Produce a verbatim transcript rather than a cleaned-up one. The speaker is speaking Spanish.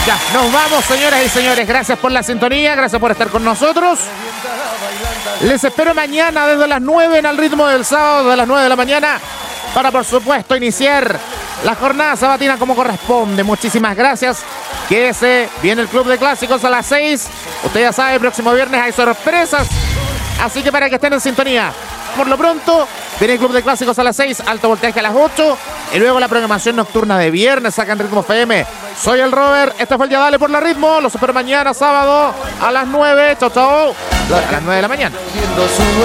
Ya, nos vamos, señoras y señores. Gracias por la sintonía, gracias por estar con nosotros. Les espero mañana desde las nueve en Al Ritmo del Sábado, de las nueve de la mañana, para, por supuesto, iniciar la jornada sabatina como corresponde. Muchísimas gracias. Quédese, viene el Club de Clásicos a las seis. Usted ya sabe, el próximo viernes hay sorpresas. Así que para que estén en sintonía. Por lo pronto, viene el Club de Clásicos a las seis, Alto Voltaje a las ocho. Y luego la programación nocturna de viernes, sacan Ritmo F M. Soy el Robert, este fue el Ya Dale por la Ritmo. Los espero mañana, sábado, a las nueve. Chau, chau. A las nueve de la mañana.